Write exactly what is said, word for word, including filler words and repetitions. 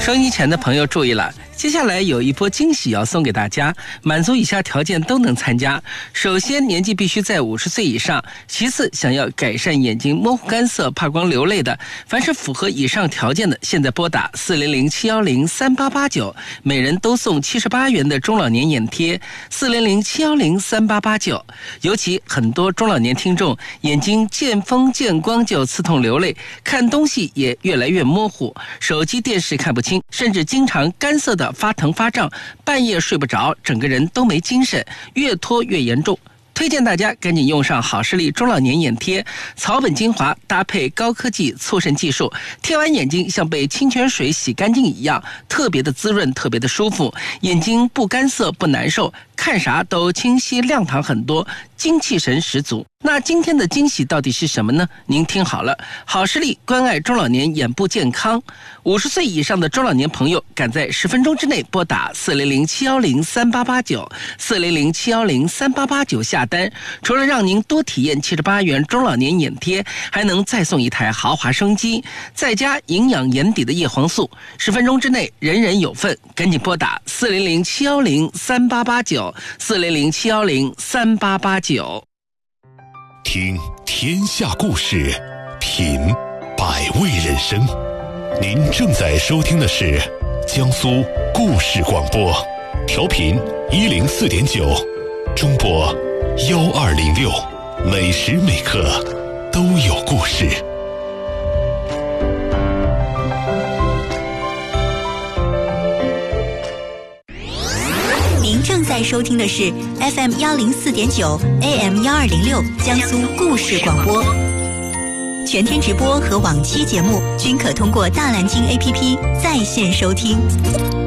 收音机前的朋友注意了，接下来有一波惊喜要送给大家，满足以下条件都能参加。首先，年纪必须在五十岁以上；其次，想要改善眼睛模糊干涩、怕光流泪的，凡是符合以上条件的，现在拨打四零零七幺零三八八九，每人都送七十八元的中老年眼贴。四零零七幺零三八八九，尤其很多中老年听众眼睛见风见光就刺痛流泪，看东西也越来越模糊，手机电视看不清，甚至经常干涩的发疼发胀，半夜睡不着，整个人都没精神，越拖越严重。推荐大家赶紧用上好视力中老年眼贴，草本精华搭配高科技促渗技术，贴完眼睛像被清泉水洗干净一样，特别的滋润，特别的舒服，眼睛不干涩不难受，看啥都清晰亮堂很多，精气神十足。那今天的惊喜到底是什么呢？您听好了，好视力关爱中老年眼部健康，五十岁以上的中老年朋友赶在十分钟之内拨打四零零七幺零三八八九，四零零七幺零三八八九下单，除了让您多体验七十八元中老年眼贴，还能再送一台豪华升机，再加营养眼底的叶黄素，十分钟之内人人有份，赶紧拨打四零零七幺零三八八九，四零零七幺零三八八九。 听天下故事，品百味人生。您正在收听的是江苏故事广播，调频一零四点九，中波幺二零六，每时每刻都有故事。 您正在收听的是 F M 幺零四点九 A M 幺二零六江苏故事广播，全天直播和往期节目均可通过大蓝鲸 A P P 在线收听。